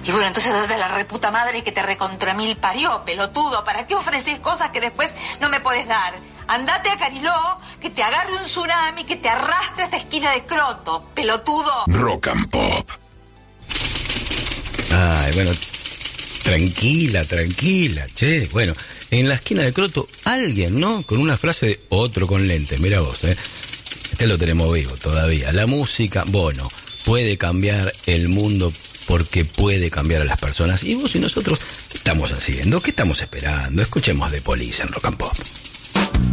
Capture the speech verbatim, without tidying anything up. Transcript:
Y bueno, entonces date la reputa madre que te recontra mil parió, pelotudo. ¿Para qué ofreces cosas que después no me podés dar? Andate a Cariló, que te agarre un tsunami, que te arrastre a esta esquina de Croto, pelotudo. Rock and Pop. Ay, bueno, tranquila, tranquila, che. Bueno, en la esquina de Croto, alguien, ¿no? Con una frase de otro con lentes, mira vos, ¿eh? Este lo tenemos vivo todavía. La música, bueno, puede cambiar el mundo porque puede cambiar a las personas. Y vos y nosotros, ¿qué estamos haciendo? ¿Qué estamos esperando? Escuchemos The Police en Rock and Pop.